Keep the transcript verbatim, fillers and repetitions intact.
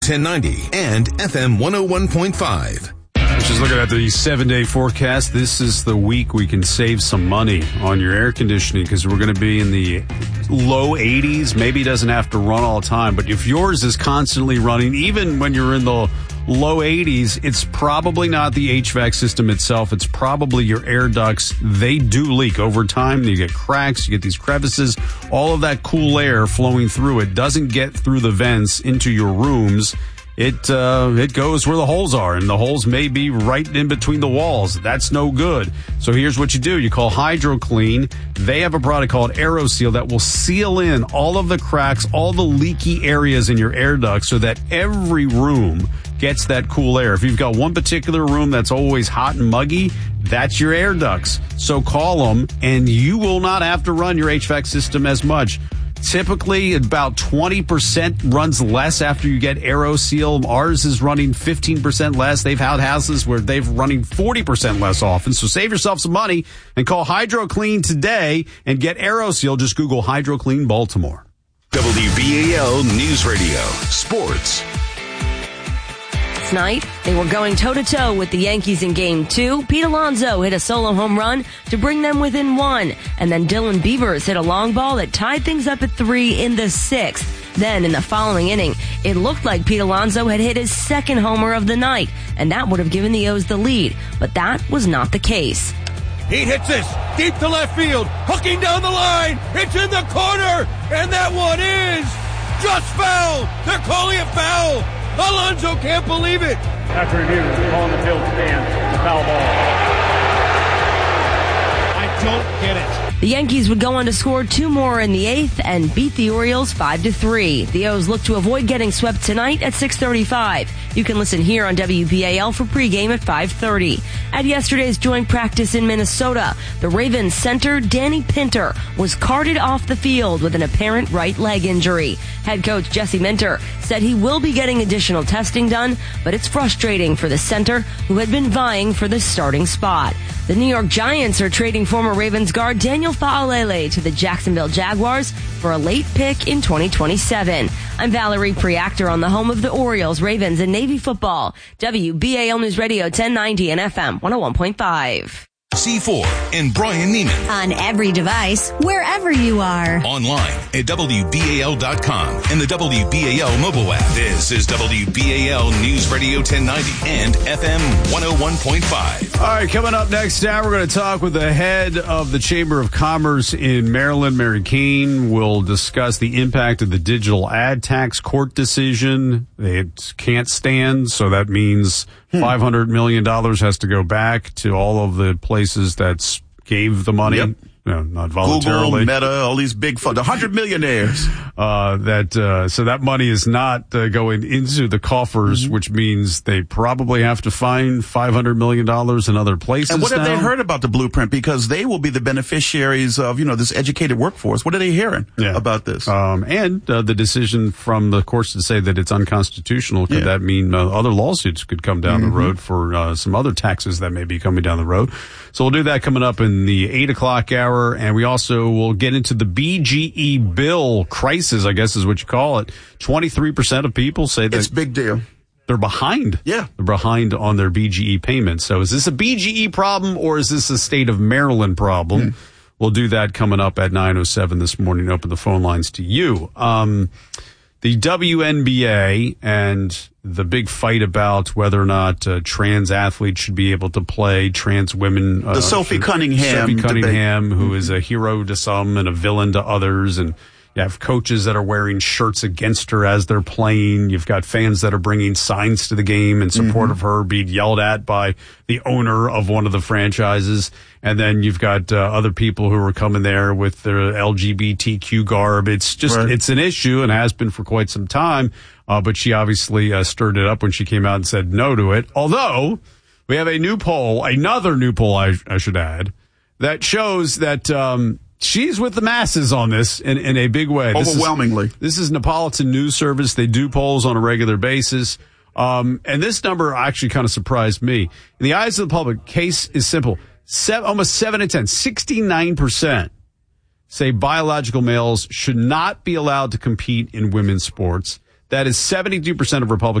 ten ninety and F M one oh one point five. Just looking at the seven-day forecast, this is the week we can save some money on your air conditioning because we're going to be in the low eighties. Maybe it doesn't have to run all the time, but if yours is constantly running, even when you're in the low eighties, it's probably not the H V A C system itself. It's probably your air ducts. They do leak over time. You get cracks, you get these crevices. All of that cool air flowing through it doesn't get through the vents into your rooms. It uh, it goes where the holes are, and the holes may be right in between the walls. That's no good. So here's what you do. You call HydroClean. They have a product called AeroSeal that will seal in all of the cracks, all the leaky areas in your air ducts so that every room gets that cool air. If you've got one particular room that's always hot and muggy, that's your air ducts. So call them, and you will not have to run your H V A C system as much. Typically, about twenty percent runs less after you get AeroSeal. Ours is running fifteen percent less. They've had houses where they've running forty percent less often. So save yourself some money and call HydroClean today and get AeroSeal. Just Google HydroClean Baltimore. W B A L News Radio Sports. Night, they were going toe-to-toe with the Yankees in Game two. Pete Alonso hit a solo home run to bring them within one. And then Dylan Beavers hit a long ball that tied things up at three in the sixth. Then, in the following inning, it looked like Pete Alonso had hit his second homer of the night, and that would have given the O's the lead. But that was not the case. He hits this deep to left field, hooking down the line. It's in the corner, and that one is just foul. They're calling it foul. Alonso can't believe it. After review, on the field stands, foul ball. I don't get it. The Yankees would go on to score two more in the eighth and beat the Orioles five to three. The O's look to avoid getting swept tonight at six thirty-five. You can listen here on W B A L for pregame at five thirty. At yesterday's joint practice in Minnesota, the Ravens center Danny Pinter was carted off the field with an apparent right leg injury. Head coach Jesse Minter said he will be getting additional testing done, but it's frustrating for the center who had been vying for the starting spot. The New York Giants are trading former Ravens guard Daniel Fa'alele to the Jacksonville Jaguars for a late pick in twenty twenty-seven. I'm Valerie Preactor on the home of the Orioles, Ravens, and Navy football. W B A L News Radio ten ninety and F M one oh one point five. C four and Brian Neiman. On every device, wherever you are. Online at W B A L dot com and the W B A L mobile app. This is W B A L News Radio ten ninety and F M one oh one point five. All right, coming up next now, we're going to talk with the head of the Chamber of Commerce in Maryland, Mary Kane. We'll discuss the impact of the digital ad tax court decision. It can't stand, so that means five hundred million dollars has to go back to all of the places that gave the money. Yep. No, not voluntarily. Google, Meta, all these big funds, the hundred millionaires. Uh, that, uh, so that money is not uh, going into the coffers, mm-hmm. which means they probably have to find five hundred million dollars in other places. And what now. have they heard about the blueprint? Because they will be the beneficiaries of, you know, this educated workforce. What are they hearing yeah. about this? Um, and uh, the decision from the courts to say that it's unconstitutional. Could yeah. that mean uh, other lawsuits could come down mm-hmm. the road for uh, some other taxes that may be coming down the road? So we'll do that coming up in the eight o'clock hour. And we also will get into the B G E bill crisis, I guess is what you call it. twenty-three percent of people say that it's a big deal. They're behind. Yeah. They're behind on their B G E payments. So is this a B G E problem or is this a state of Maryland problem? Mm. We'll do that coming up at nine oh seven this morning. Open the phone lines to you. Um, the W N B A and the big fight about whether or not uh, trans athletes should be able to play, trans women. Uh, the Sophie should, Cunningham. Sophie Cunningham, debate. who mm-hmm. is a hero to some and a villain to others. And you have coaches that are wearing shirts against her as they're playing. You've got fans that are bringing signs to the game in support mm-hmm. of her, being yelled at by the owner of one of the franchises. And then you've got uh, other people who are coming there with their L G B T Q garb. It's just, right. it's an issue and has been for quite some time. Uh, but she obviously uh, stirred it up when she came out and said no to it. Although we have a new poll, another new poll, I, I should add, that shows that um, she's with the masses on this in, in a big way. This Overwhelmingly. Is, this is Neapolitan News Service. They do polls on a regular basis. Um, and this number actually kind of surprised me. In the eyes of the public, case is simple. Seven, almost seven in ten, sixty-nine percent say biological males should not be allowed to compete in women's sports. That is seventy-two percent of Republicans